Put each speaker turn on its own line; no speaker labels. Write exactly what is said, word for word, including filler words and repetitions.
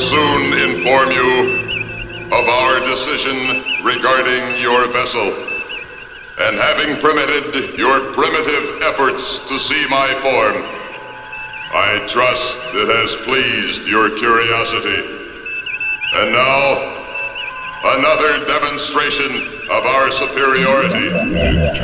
soon inform you of our decision regarding your vessel. And having permitted your primitive efforts to see my form, I trust it has pleased your curiosity. And now, another demonstration of our superiority.